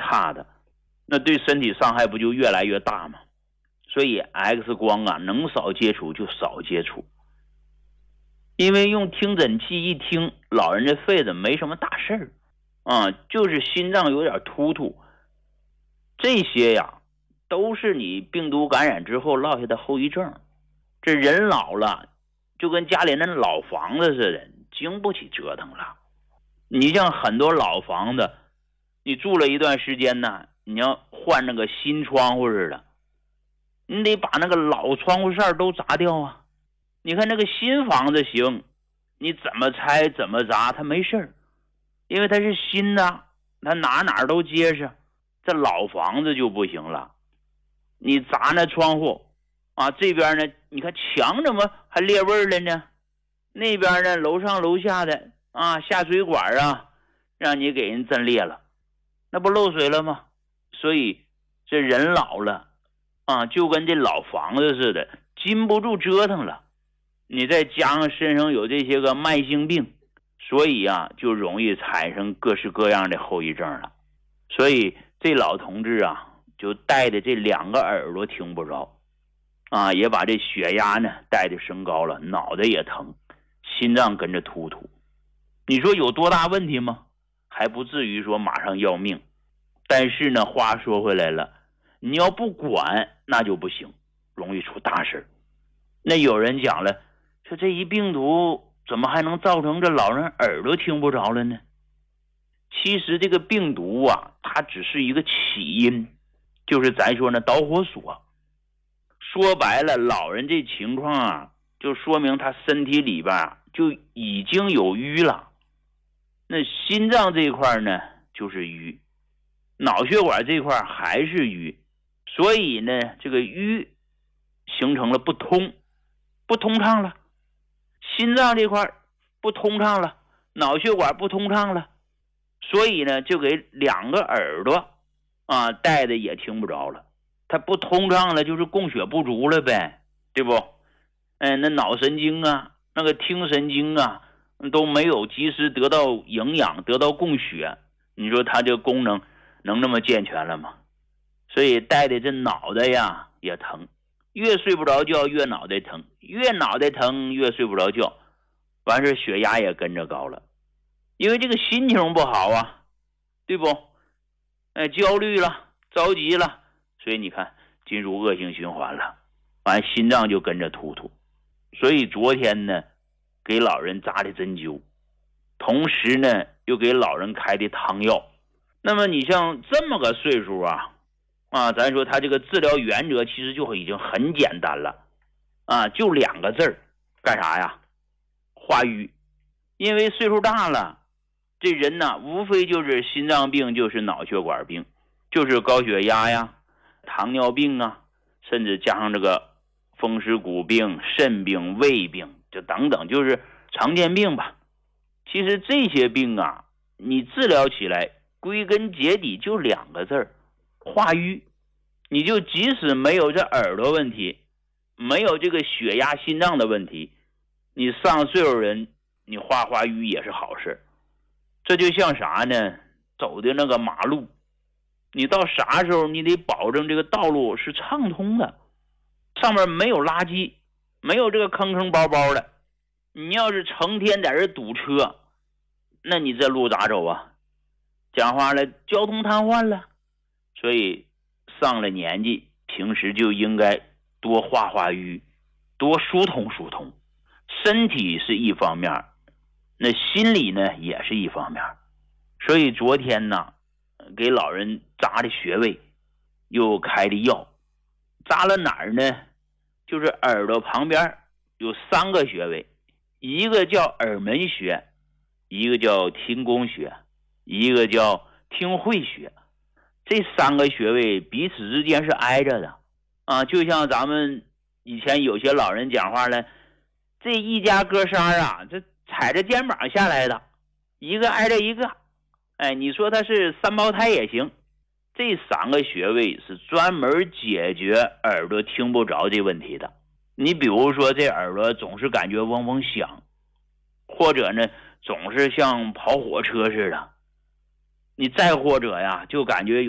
差的，那对身体伤害不就越来越大吗？所以 X 光啊，能少接触就少接触。因为用听诊器一听，老人这肺子没什么大事儿啊，就是心脏有点突突，这些呀都是你病毒感染之后落下的后遗症。这人老了就跟家里那老房子似的，经不起折腾了。你像很多老房子，你住了一段时间呢，你要换那个新窗户似的，你得把那个老窗户扇都砸掉啊。你看那个新房子行，你怎么拆怎么砸它没事儿，因为它是新的，它哪都结实。这老房子就不行了，你砸那窗户啊，这边呢你看墙怎么还裂味了呢？那边呢楼上楼下的啊下水管啊让你给人震裂了，那不漏水了吗？所以这人老了啊，就跟这老房子似的，禁不住折腾了。你再加上身上有这些个慢性病，所以啊就容易产生各式各样的后遗症了。所以这老同志啊就带的这2个耳朵听不着啊，也把这血压呢带的升高了，脑袋也疼，心脏跟着突突。你说有多大问题吗？还不至于说马上要命。但是呢话说回来了，你要不管那就不行，容易出大事。那有人讲了，说这一病毒怎么还能造成这老人耳朵听不着了呢？其实这个病毒啊，它只是一个起因，就是咱说呢导火索。说白了，老人这情况啊，就说明他身体里边就已经有瘀了。那心脏这一块呢就是瘀，脑血管这块还是瘀，所以呢这个瘀形成了不通畅了，心脏这块不通畅了，脑血管不通畅了，所以呢就给2个耳朵啊带的也听不着了。它不通畅了就是供血不足了呗，对不？那脑神经啊那个听神经啊都没有及时得到营养，得到供血，你说它这功能能那么健全了吗？所以带的这脑袋呀也疼，越睡不着觉越脑袋疼，越脑袋疼越睡不着觉，完事血压也跟着高了，因为这个心情不好啊，对不？焦虑了，着急了，所以你看进入恶性循环了，完心脏就跟着突突。所以昨天呢给老人扎的针灸，同时呢又给老人开的汤药。那么你像这么个岁数啊，咱说他这个治疗原则其实就已经很简单了啊，就2个字儿，干啥呀？化瘀。因为岁数大了，这人呢无非就是心脏病，就是脑血管病，就是高血压呀，糖尿病啊，甚至加上这个风湿骨病、肾病、胃病，这等等就是常见病吧。其实这些病啊你治疗起来归根结底就2个字儿，化瘀。你就即使没有这耳朵问题，没有这个血压心脏的问题，你上岁数人你化瘀也是好事。这就像啥呢？走的那个马路，你到啥时候你得保证这个道路是畅通的，上面没有垃圾，没有这个坑坑包包的。你要是成天在这堵车，那你这路咋走啊？讲话了，交通瘫痪了。所以上了年纪，平时就应该多化瘀，多疏通疏通。身体是一方面，那心理呢也是一方面。所以昨天呢给老人扎的穴位，又开的药。扎了哪儿呢？就是耳朵旁边有3个穴位，一个叫耳门穴，一个叫听宫穴，一个叫听会穴。这3个穴位彼此之间是挨着的啊，就像咱们以前有些老人讲话了，这一家哥仨啊，这踩着肩膀下来的，一个挨着一个。你说他是3胞胎也行。这3个穴位是专门解决耳朵听不着这问题的。你比如说这耳朵总是感觉嗡嗡响，或者呢总是像跑火车似的，你再或者呀就感觉